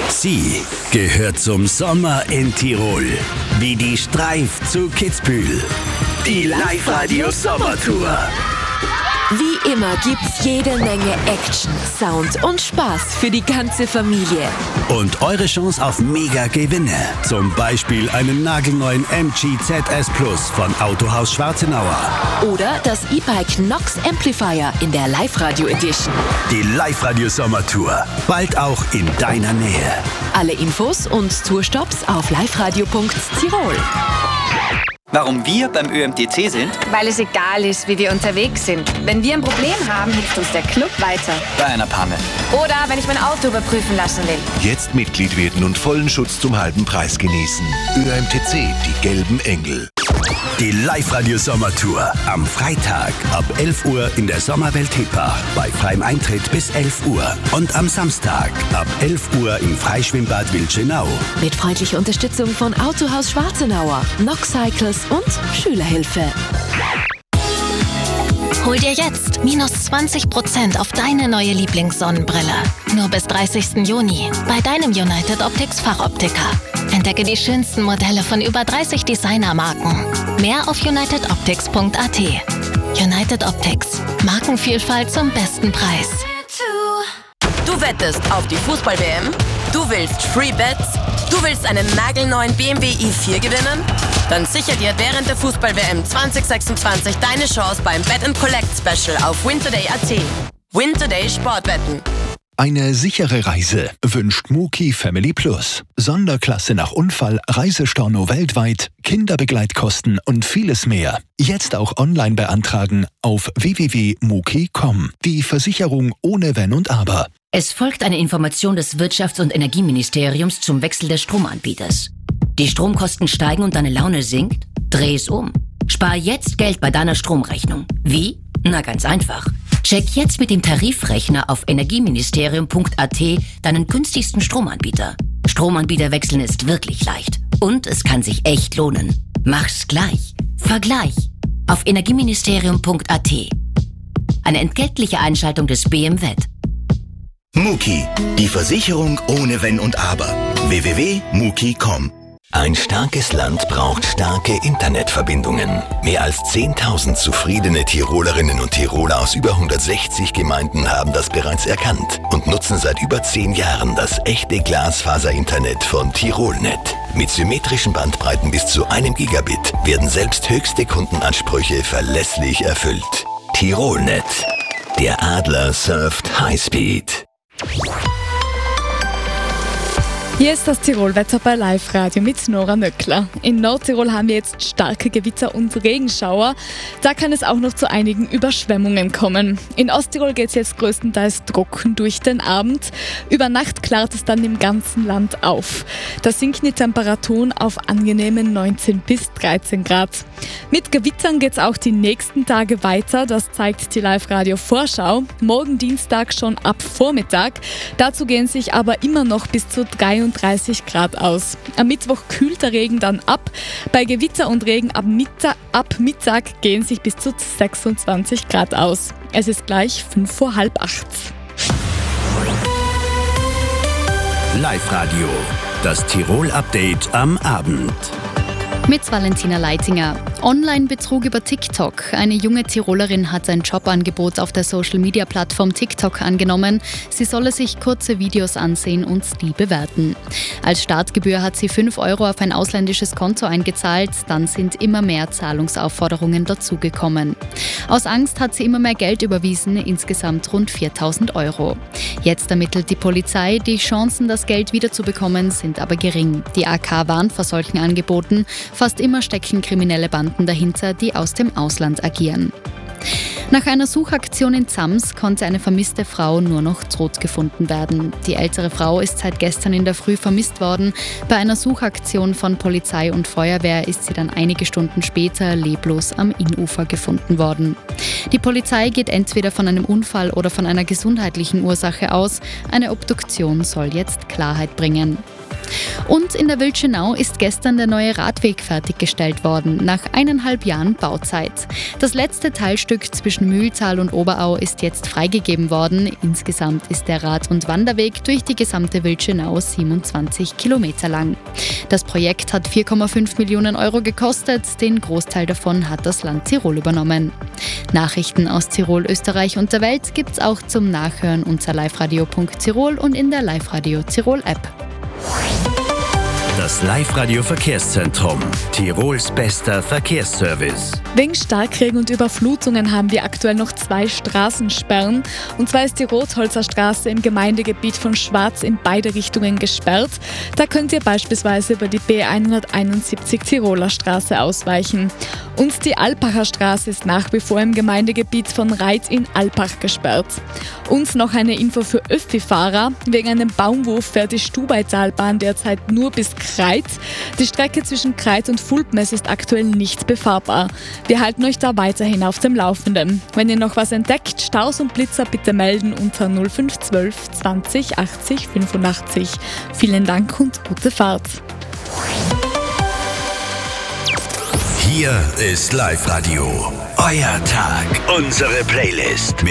Sie gehört zum Sommer in Tirol. Wie die Streif zu Kitzbühel. Die Live-Radio Sommertour. Wie immer gibt's jede Menge Action, Sound und Spaß für die ganze Familie. Und eure Chance auf Mega-Gewinne. Zum Beispiel einen nagelneuen MG ZS Plus von Autohaus Schwarzenauer. Oder das E-Bike Nox Amplifier in der Live-Radio Edition. Die Live-Radio Sommertour. Bald auch in deiner Nähe. Alle Infos und Tourstops auf liveradio.tirol. Warum wir beim ÖMTC sind? Weil es egal ist, wie wir unterwegs sind. Wenn wir ein Problem haben, hilft uns der Club weiter. Bei einer Panne. Oder wenn ich mein Auto überprüfen lassen will. Jetzt Mitglied werden und vollen Schutz zum halben Preis genießen. ÖMTC, die gelben Engel. Die Live-Radio Sommertour. Am Freitag ab 11 Uhr in der Sommerwelt Hepach. Bei freiem Eintritt bis 11 Uhr. Und am Samstag ab 11 Uhr im Freischwimmbad Wilchenau. Mit freundlicher Unterstützung von Autohaus Schwarzenauer, Nox Cycles und Schülerhilfe. Hol dir jetzt minus 20% auf deine neue Lieblingssonnenbrille. Nur bis 30. Juni bei deinem United Optics Fachoptiker. Entdecke die schönsten Modelle von über 30 Designermarken. Mehr auf unitedoptics.at. United Optics. Markenvielfalt zum besten Preis. Du wettest auf die Fußball-WM? Du willst Free Bets? Du willst einen nagelneuen BMW i4 gewinnen? Dann sicher dir während der Fußball-WM 2026 deine Chance beim Bet & Collect Special auf wintoday.at. Wintoday Sportwetten. Eine sichere Reise wünscht Muki Family Plus. Sonderklasse nach Unfall, Reisestorno weltweit, Kinderbegleitkosten und vieles mehr. Jetzt auch online beantragen auf www.muki.com. Die Versicherung ohne Wenn und Aber. Es folgt eine Information des Wirtschafts- und Energieministeriums zum Wechsel des Stromanbieters. Die Stromkosten steigen und deine Laune sinkt? Dreh es um. Spar jetzt Geld bei deiner Stromrechnung. Wie? Na, ganz einfach. Check jetzt mit dem Tarifrechner auf energieministerium.at deinen günstigsten Stromanbieter. Stromanbieter wechseln ist wirklich leicht. Und es kann sich echt lohnen. Mach's gleich. Vergleich. Auf energieministerium.at. Eine entgeltliche Einschaltung des BMWet. Muki, die Versicherung ohne Wenn und Aber. www.muki.com. Ein starkes Land braucht starke Internetverbindungen. Mehr als 10.000 zufriedene Tirolerinnen und Tiroler aus über 160 Gemeinden haben das bereits erkannt und nutzen seit über 10 Jahren das echte Glasfaser-Internet von Tirolnet. Mit symmetrischen Bandbreiten bis zu 1 Gigabit werden selbst höchste Kundenansprüche verlässlich erfüllt. Tirolnet. Der Adler surft Highspeed. Hier ist das Tirolwetter bei Live-Radio mit Nora Nöckler. In Nordtirol haben wir jetzt starke Gewitter und Regenschauer. Da kann es auch noch zu einigen Überschwemmungen kommen. In Osttirol geht es jetzt größtenteils trocken durch den Abend. Über Nacht klart es dann im ganzen Land auf. Da sinken die Temperaturen auf angenehme 19 bis 13 Grad. Mit Gewittern geht es auch die nächsten Tage weiter. Das zeigt die Live-Radio-Vorschau. Morgen Dienstag schon ab Vormittag. Dazu gehen sich aber immer noch bis zu 33 Grad aus. Am Mittwoch kühlt der Regen dann ab. Bei Gewitter und Regen ab Mittag gehen sich bis zu 26 Grad aus. Es ist gleich 7:55. Live-Radio, das Tirol-Update am Abend. Mit Valentina Leitinger. Online-Betrug über TikTok. Eine junge Tirolerin hat ein Jobangebot auf der Social-Media-Plattform TikTok angenommen. Sie solle sich kurze Videos ansehen und die bewerten. Als Startgebühr hat sie 5 € auf ein ausländisches Konto eingezahlt. Dann sind immer mehr Zahlungsaufforderungen dazugekommen. Aus Angst hat sie immer mehr Geld überwiesen, insgesamt rund 4.000 €. Jetzt ermittelt die Polizei. Die Chancen, das Geld wiederzubekommen, sind aber gering. Die AK warnt vor solchen Angeboten. Fast immer stecken kriminelle Banden dahinter, die aus dem Ausland agieren. Nach einer Suchaktion in Zams konnte eine vermisste Frau nur noch tot gefunden werden. Die ältere Frau ist seit gestern in der Früh vermisst worden. Bei einer Suchaktion von Polizei und Feuerwehr ist sie dann einige Stunden später leblos am Innufer gefunden worden. Die Polizei geht entweder von einem Unfall oder von einer gesundheitlichen Ursache aus. Eine Obduktion soll jetzt Klarheit bringen. Und in der Wildschönau ist gestern der neue Radweg fertiggestellt worden, nach 1,5 Jahren Bauzeit. Das letzte Teilstück zwischen Mühltal und Oberau ist jetzt freigegeben worden. Insgesamt ist der Rad- und Wanderweg durch die gesamte Wildschönau 27 Kilometer lang. Das Projekt hat 4,5 Millionen Euro gekostet. Den Großteil davon hat das Land Tirol übernommen. Nachrichten aus Tirol, Österreich und der Welt gibt's auch zum Nachhören unter liveradio.tirol und in der Live-Radio Tirol App. Das Live-Radio Verkehrszentrum. Tirols bester Verkehrsservice. Wegen Starkregen und Überflutungen haben wir aktuell noch 2 Straßensperren. Und zwar ist die Rotholzer Straße im Gemeindegebiet von Schwarz in beide Richtungen gesperrt. Da könnt ihr beispielsweise über die B171 Tiroler Straße ausweichen. Und die Alpacher Straße ist nach wie vor im Gemeindegebiet von Reit in Alpach gesperrt. Und noch eine Info für Öffi-Fahrer. Wegen einem Baumwurf fährt die Stubaitalbahn derzeit nur bis Kreit. Die Strecke zwischen Kreit und Fulpmes ist aktuell nicht befahrbar. Wir halten euch da weiterhin auf dem Laufenden. Wenn ihr noch was entdeckt, Staus und Blitzer bitte melden unter 0512 20 80 85. Vielen Dank und gute Fahrt. Hier ist Live-Radio. Euer Tag, unsere Playlist.